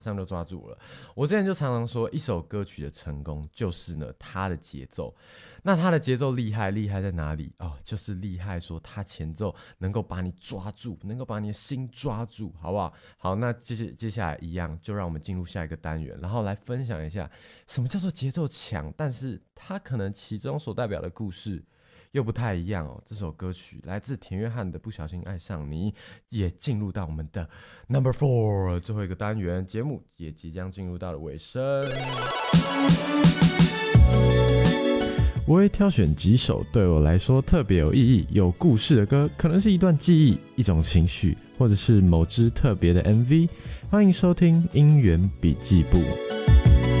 上就抓住了。我之前就常常说，一首歌曲的成功就是呢它的节奏。那它的节奏厉害在哪里？哦，就是厉害说它前奏能够把你抓住，能够把你的心抓住，好不好？好，那接下来一样，就让我们进入下一个单元，然后来分享一下什么叫做节奏强，但是它可能其中所代表的故事又不太一样哦。这首歌曲来自田约翰的《不小心爱上你》，也进入到我们的 No.4 最后一个单元，节目也即将进入到了尾声。我会挑选几首对我来说特别有意义、有故事的歌，可能是一段记忆、一种情绪，或者是某支特别的 MV。欢迎收听音源笔记簿。